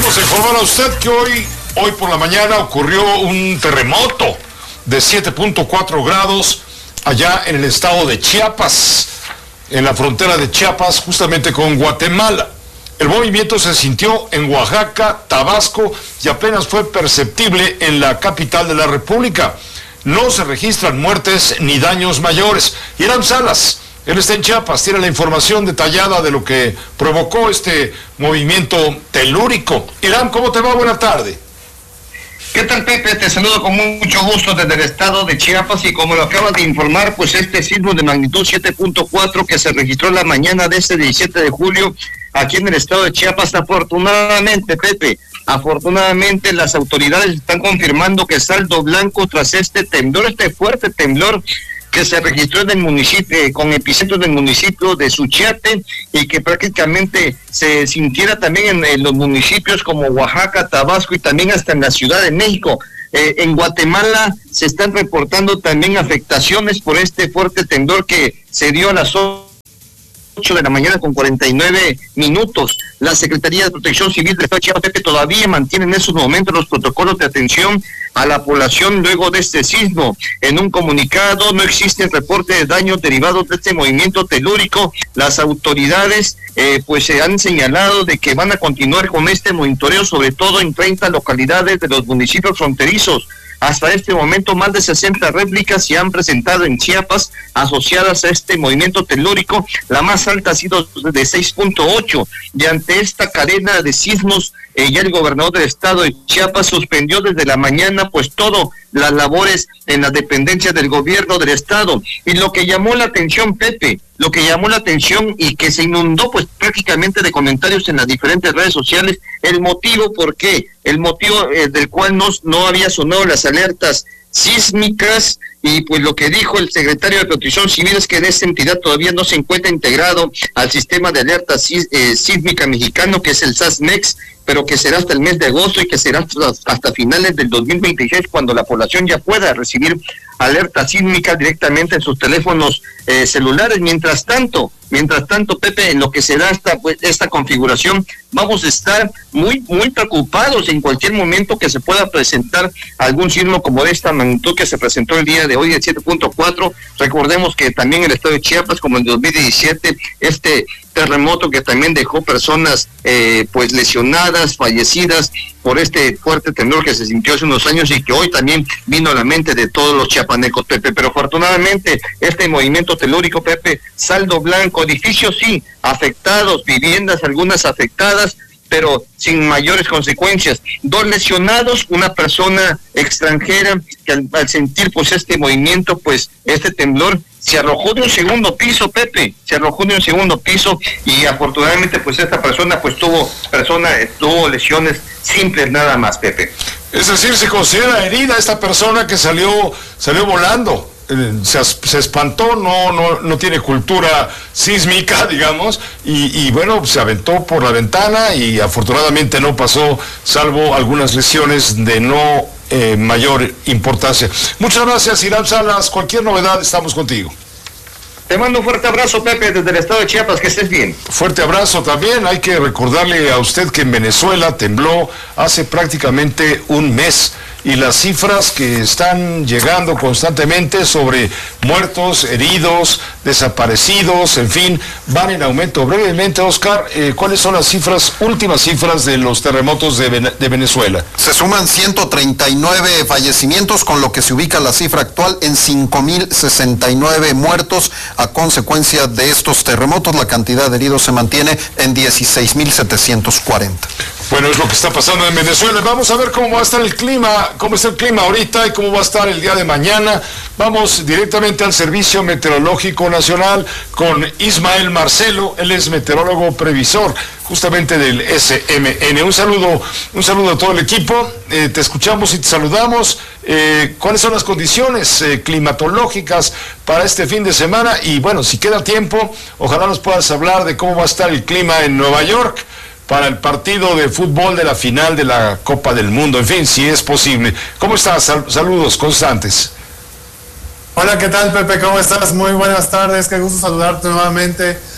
Vamos a informar a usted que hoy por la mañana ocurrió un terremoto de 7.4 grados allá en el estado de Chiapas, en la frontera de Chiapas, justamente con Guatemala. El movimiento se sintió en Oaxaca, Tabasco y apenas fue perceptible en la capital de la República. No se registran muertes ni daños mayores. Irán Salas, él está en Chiapas, tiene la información detallada de lo que provocó este movimiento telúrico. Irán, ¿cómo te va? Buena tarde. ¿Qué tal, Pepe? Te saludo con mucho gusto desde el estado de Chiapas y como lo acabas de informar, pues este sismo de magnitud 7.4 que se registró la mañana de este 17 de julio aquí en el estado de Chiapas, afortunadamente, Pepe, afortunadamente las autoridades están confirmando que saldo blanco tras este temblor, este fuerte temblor que se registró en el municipio, con epicentro en el municipio de Suchiate y que prácticamente se sintiera también en los municipios como Oaxaca, Tabasco y también hasta en la Ciudad de México. En Guatemala se están reportando también afectaciones por este fuerte temblor que se dio a las 8 de la mañana con 49 minutos. La Secretaría de Protección Civil del Estado de Chiapas todavía mantiene en esos momentos los protocolos de atención a la población luego de este sismo. En un comunicado, no existe reporte de daños derivados de este movimiento telúrico. Las autoridades pues se han señalado de que van a continuar con este monitoreo, sobre todo en 30 localidades de los municipios fronterizos. Hasta este momento, más de 60 réplicas se han presentado en Chiapas asociadas a este movimiento telúrico. La más alta ha sido de 6.8. Y ante esta cadena de sismos, ya el gobernador del estado de Chiapas suspendió desde la mañana pues todo las labores en las dependencias del gobierno del estado. Y lo que llamó la atención, Pepe, lo que llamó la atención y que se inundó pues prácticamente de comentarios en las diferentes redes sociales, el motivo por qué, el motivo del cual no había sonado las alertas sísmicas. Y pues lo que dijo el secretario de Protección Civil es que esta entidad todavía no se encuentra integrado al sistema de alerta sísmica mexicano, que es el SASMEX, pero que será hasta el mes de agosto y que será hasta finales del 2026 cuando la población ya pueda recibir alerta sísmica directamente en sus teléfonos celulares. Mientras tanto, Pepe, en lo que se da esta configuración, vamos a estar muy preocupados en cualquier momento que se pueda presentar algún sismo como de esta magnitud que se presentó el día de hoy, de 7.4. Recordemos que también el estado de Chiapas, como en 2017, este terremoto que también dejó personas pues lesionadas, fallecidas por este fuerte temblor que se sintió hace unos años y que hoy también vino a la mente de todos los chiapanecos, Pepe. Pero afortunadamente este movimiento telúrico, Pepe, saldo blanco, edificios sí afectados, viviendas algunas afectadas, pero sin mayores consecuencias. 2 lesionados, una persona extranjera que al sentir pues este movimiento, pues este temblor, se arrojó de un segundo piso, Pepe, y afortunadamente pues esta persona pues tuvo lesiones simples nada más, Pepe. Es decir, se considera herida esta persona que salió volando. Se espantó, no tiene cultura sísmica, digamos, y bueno, se aventó por la ventana y afortunadamente no pasó, salvo algunas lesiones de no mayor importancia. Muchas gracias, Irán Salas. Cualquier novedad, estamos contigo. Te mando un fuerte abrazo, Pepe, desde el estado de Chiapas, que estés bien. Fuerte abrazo también. Hay que recordarle a usted que en Venezuela tembló hace prácticamente un mes y las cifras que están llegando constantemente sobre muertos, heridos, desaparecidos, en fin, van en aumento. Brevemente, Oscar, ¿cuáles son las últimas cifras de los terremotos de Venezuela? Se suman 139 fallecimientos, con lo que se ubica la cifra actual en 5.069 muertos a consecuencia de estos terremotos. La cantidad de heridos se mantiene en 16.740. Bueno, es lo que está pasando en Venezuela. Vamos a ver cómo va a estar el clima, cómo está el clima ahorita y cómo va a estar el día de mañana. Vamos directamente al Servicio Meteorológico Nacional con Ismael Marcelo. Él es meteorólogo previsor justamente del SMN. Un saludo a todo el equipo. Te escuchamos y te saludamos. ¿Cuáles son las condiciones climatológicas para este fin de semana? Y bueno, si queda tiempo, ojalá nos puedas hablar de cómo va a estar el clima en Nueva York para el partido de fútbol de la final de la Copa del Mundo, en fin, si es posible. ¿Cómo estás? Saludos constantes. Hola, ¿qué tal, Pepe? ¿Cómo estás? Muy buenas tardes, qué gusto saludarte nuevamente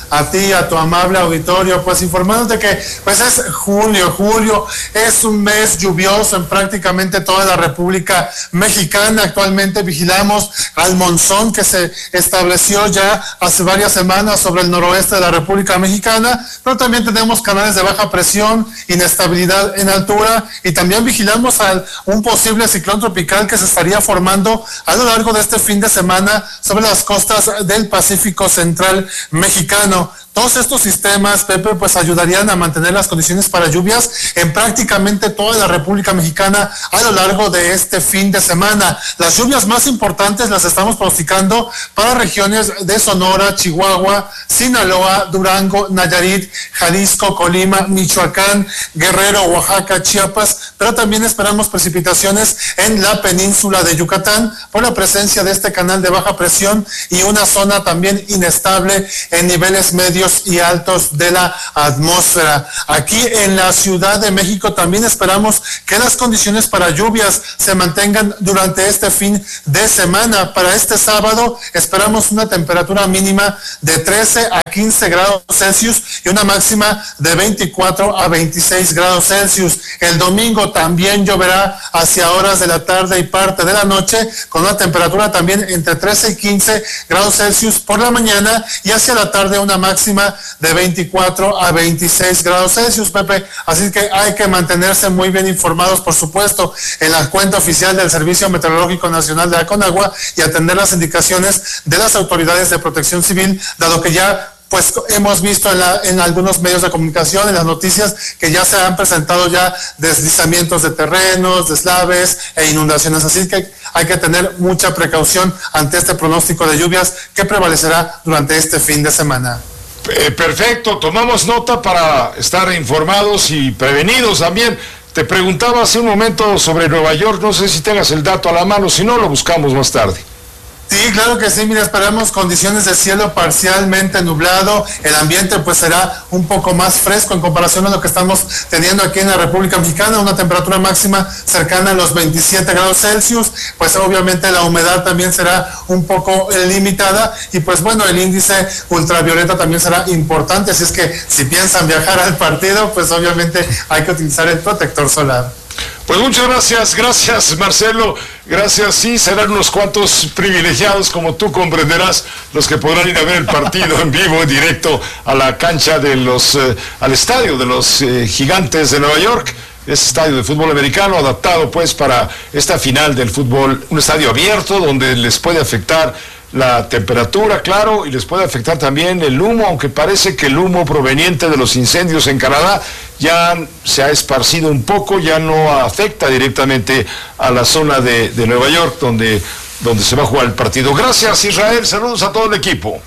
a ti, a tu amable auditorio, pues informándote que pues es julio es un mes lluvioso en prácticamente toda la República Mexicana. Actualmente vigilamos al monzón que se estableció ya hace varias semanas sobre el noroeste de la República Mexicana, pero también tenemos canales de baja presión, inestabilidad en altura, y también vigilamos a un posible ciclón tropical que se estaría formando a lo largo de este fin de semana sobre las costas del Pacífico Central mexicano. Todos estos sistemas, Pepe, pues ayudarían a mantener las condiciones para lluvias en prácticamente toda la República Mexicana a lo largo de este fin de semana. Las lluvias más importantes las estamos pronosticando para regiones de Sonora, Chihuahua, Sinaloa, Durango, Nayarit, Jalisco, Colima, Michoacán, Guerrero, Oaxaca, Chiapas, pero también esperamos precipitaciones en la península de Yucatán por la presencia de este canal de baja presión y una zona también inestable en niveles medios y altos de la atmósfera. Aquí en la Ciudad de México también esperamos que las condiciones para lluvias se mantengan durante este fin de semana. Para este sábado esperamos una temperatura mínima de 13 a 15 grados Celsius y una máxima de 24 a 26 grados Celsius. El domingo también lloverá hacia horas de la tarde y parte de la noche, con una temperatura también entre 13 y 15 grados Celsius por la mañana, y hacia la tarde una máxima de 24 a 26 grados Celsius, Pepe. Así que hay que mantenerse muy bien informados, por supuesto, en la cuenta oficial del Servicio Meteorológico Nacional de la Conagua, y atender las indicaciones de las autoridades de protección civil, dado que ya pues hemos visto en algunos medios de comunicación, en las noticias, que ya se han presentado ya deslizamientos de terrenos, deslaves e inundaciones. Así que hay que tener mucha precaución ante este pronóstico de lluvias que prevalecerá durante este fin de semana. Perfecto, tomamos nota para estar informados y prevenidos también. Te preguntaba hace un momento sobre Nueva York, no sé si tengas el dato a la mano, si no lo buscamos más tarde. Sí, claro que sí, mira, esperamos condiciones de cielo parcialmente nublado, el ambiente pues será un poco más fresco en comparación a lo que estamos teniendo aquí en la República Mexicana, una temperatura máxima cercana a los 27 grados Celsius, pues obviamente la humedad también será un poco limitada, y pues bueno, el índice ultravioleta también será importante, así es que si piensan viajar al partido, pues obviamente hay que utilizar el protector solar. Pues muchas gracias Marcelo, gracias. Sí, serán unos cuantos privilegiados, como tú comprenderás, los que podrán ir a ver el partido en vivo, en directo a la cancha de al estadio de los Gigantes de Nueva York. Ese estadio de fútbol americano adaptado pues para esta final del fútbol, un estadio abierto donde les puede afectar la temperatura, claro, y les puede afectar también el humo, aunque parece que el humo proveniente de los incendios en Canadá ya se ha esparcido un poco, ya no afecta directamente a la zona de Nueva York donde se va a jugar el partido. Gracias, Israel, saludos a todo el equipo.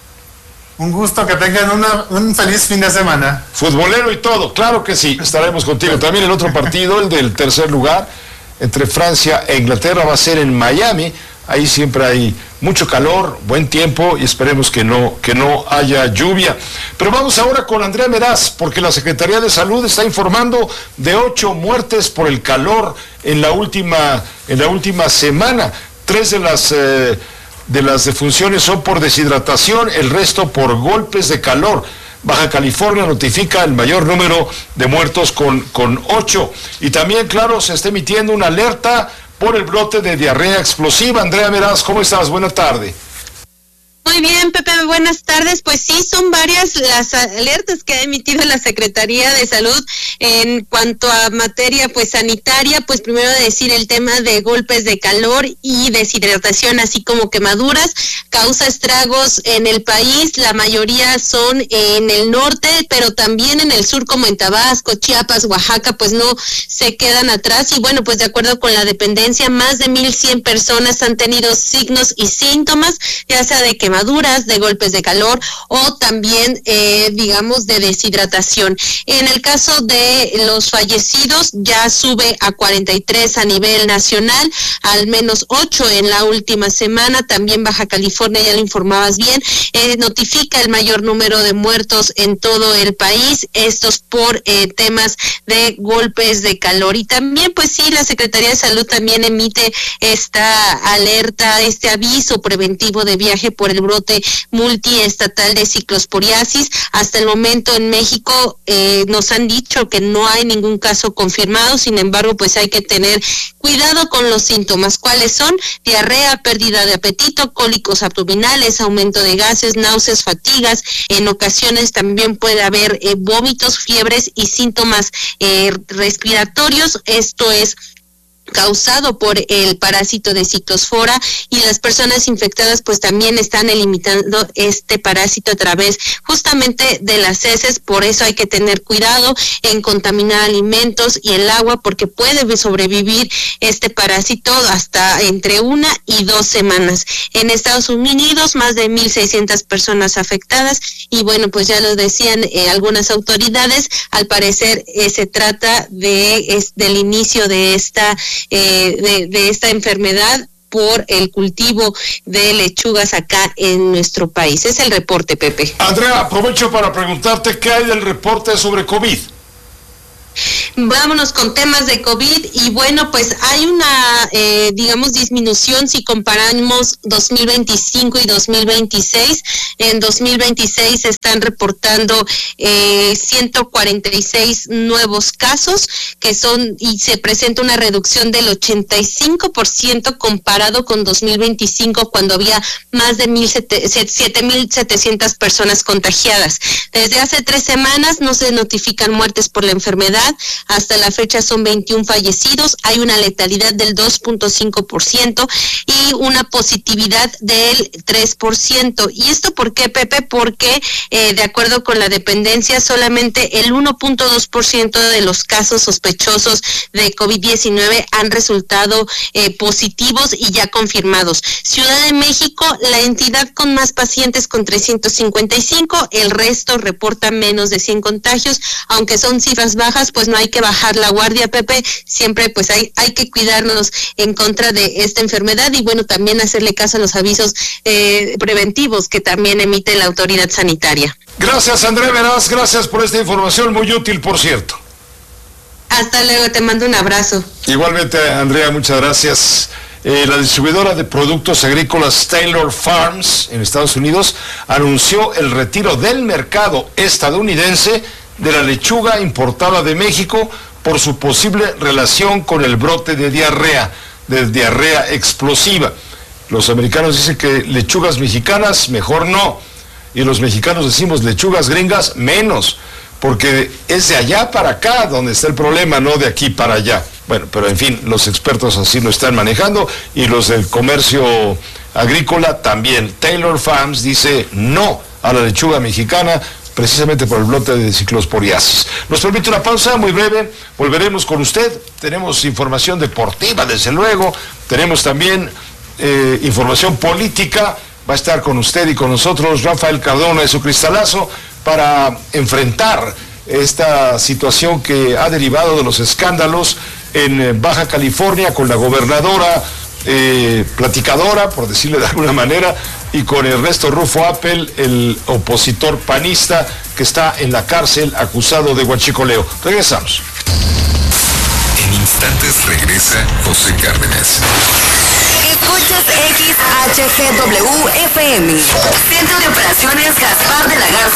Un gusto, que tengan un feliz fin de semana. Futbolero y todo, claro que sí, estaremos contigo. También el otro partido, el del tercer lugar, entre Francia e Inglaterra, va a ser en Miami. Ahí siempre hay mucho calor, buen tiempo, y esperemos que no haya lluvia. Pero vamos ahora con Andrea Meraz, porque la Secretaría de Salud está informando de 8 muertes por el calor en la última semana. 3 de las defunciones son por deshidratación, el resto por golpes de calor. Baja California notifica el mayor número de muertos con 8. Y también, claro, se está emitiendo una alerta por el brote de diarrea explosiva. Andrea Meraz, ¿cómo estás? Buena tarde. Muy bien, Pepe, buenas tardes. Pues sí, son varias las alertas que ha emitido la Secretaría de Salud en cuanto a materia pues sanitaria. Pues primero decir el tema de golpes de calor y deshidratación, así como quemaduras, causa estragos en el país. La mayoría son en el norte, pero también en el sur, como en Tabasco, Chiapas, Oaxaca, pues no se quedan atrás. Y bueno, pues de acuerdo con la dependencia, más de 1,100 personas han tenido signos y síntomas, ya sea de quemaduras, de golpes de calor o también, digamos, de deshidratación. En el caso de los fallecidos, ya sube a 43 a nivel nacional, al menos 8 en la última semana. También Baja California, ya lo informabas bien, notifica el mayor número de muertos en todo el país, estos por temas de golpes de calor. Y también, pues sí, la Secretaría de Salud también emite esta alerta, este aviso preventivo de viaje por el brote brote multiestatal de ciclosporiasis. Hasta el momento en México nos han dicho que no hay ningún caso confirmado, sin embargo, pues hay que tener cuidado con los síntomas. ¿Cuáles son? Diarrea, pérdida de apetito, cólicos abdominales, aumento de gases, náuseas, fatigas. En ocasiones también puede haber vómitos, fiebres y síntomas respiratorios. Esto es causado por el parásito de ciclospora, y las personas infectadas pues también están eliminando este parásito a través justamente de las heces. Por eso hay que tener cuidado en contaminar alimentos y el agua, porque puede sobrevivir este parásito hasta entre 1 y 2 semanas. En Estados Unidos más de 1,600 personas afectadas, y bueno, pues ya lo decían algunas autoridades, al parecer se trata del inicio de esta enfermedad por el cultivo de lechugas acá en nuestro país. Es el reporte, Pepe. Andrea, aprovecho para preguntarte qué hay del reporte sobre COVID. Vámonos con temas de COVID, y bueno, pues hay una, disminución si comparamos 2025 y 2026. En 2026 se están reportando 146 nuevos casos, y se presenta una reducción del 85% comparado con 2025, cuando había más de 7,700 personas contagiadas. Desde hace 3 semanas no se notifican muertes por la enfermedad. Hasta la fecha son 21 fallecidos, hay una letalidad del 2.5% y una positividad del 3%. ¿Y esto por qué, Pepe? Porque de acuerdo con la dependencia, solamente el 1.2% de los casos sospechosos de COVID-19 han resultado positivos y ya confirmados. Ciudad de México, la entidad con más pacientes, con 355, el resto reporta menos de 100 contagios. Aunque son cifras bajas, pues no hay que bajar la guardia, Pepe. Siempre pues hay que cuidarnos en contra de esta enfermedad, y bueno, también hacerle caso a los avisos preventivos que también emite la autoridad sanitaria. Gracias, Andrea Meraz, gracias por esta información, muy útil, por cierto. Hasta luego, te mando un abrazo. Igualmente, Andrea, muchas gracias. La distribuidora de productos agrícolas Taylor Farms en Estados Unidos anunció el retiro del mercado estadounidense de la lechuga importada de México por su posible relación con el brote de diarrea explosiva. Los americanos dicen que lechugas mexicanas mejor no, y los mexicanos decimos lechugas gringas menos, porque es de allá para acá donde está el problema, no de aquí para allá. Bueno, pero en fin, los expertos así lo están manejando, y los del comercio agrícola también. Taylor Farms dice no a la lechuga mexicana, precisamente por el brote de ciclosporiasis. Nos permite una pausa muy breve, volveremos con usted. Tenemos información deportiva, desde luego, tenemos también información política. Va a estar con usted y con nosotros Rafael Cardona de su cristalazo para enfrentar esta situación que ha derivado de los escándalos en Baja California, con la gobernadora platicadora, por decirle de alguna manera, y con Ernesto Rufo Appel, el opositor panista que está en la cárcel acusado de huachicoleo. Regresamos. En instantes regresa José Cárdenas. Escuchas XHGW FM. Centro de Operaciones Gaspar de la Garza